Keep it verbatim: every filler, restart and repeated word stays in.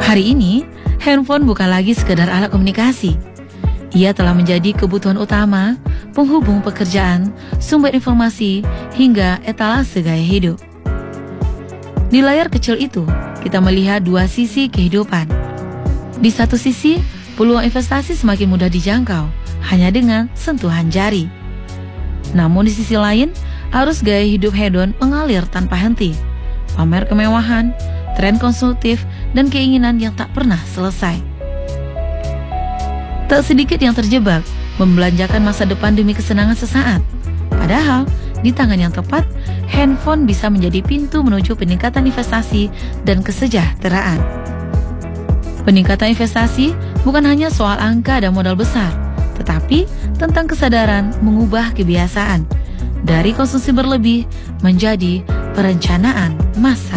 Hari ini, handphone bukan lagi sekedar alat komunikasi. Ia telah menjadi kebutuhan utama, penghubung pekerjaan, sumber informasi, hingga etalase gaya hidup. Di layar kecil itu, kita melihat dua sisi kehidupan. Di satu sisi, peluang investasi semakin mudah dijangkau, hanya dengan sentuhan jari. Namun di sisi lain, arus gaya hidup hedon mengalir tanpa henti. Pamer kemewahan, tren konsumtif, dan keinginan yang tak pernah selesai. Tak sedikit yang terjebak, membelanjakan masa depan demi kesenangan sesaat. Padahal, di tangan yang tepat, handphone bisa menjadi pintu menuju peningkatan investasi dan kesejahteraan. Peningkatan investasi bukan hanya soal angka dan modal besar, tetapi tentang kesadaran mengubah kebiasaan dari konsumsi berlebih menjadi perencanaan masa